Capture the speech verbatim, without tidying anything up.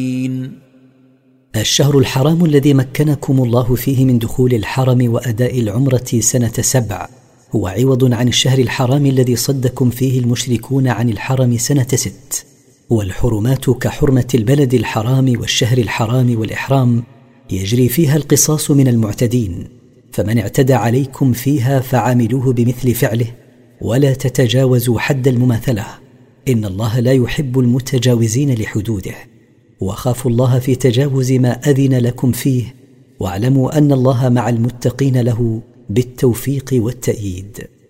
الشهر الحرام الذي مكنكم الله فيه من دخول الحرم وأداء العمرة سنة سبع هو عوض عن الشهر الحرام الذي صدكم فيه المشركون عن الحرم سنة ست. والحرمات كحرمة البلد الحرام والشهر الحرام والإحرام يجري فيها القصاص من المعتدين، فمن اعتدى عليكم فيها فعاملوه بمثل فعله ولا تتجاوزوا حد المماثلة، إن الله لا يحب المتجاوزين لحدوده. وخافوا الله في تجاوز ما أذن لكم فيه، واعلموا أن الله مع المتقين له بالتوفيق والتأييد.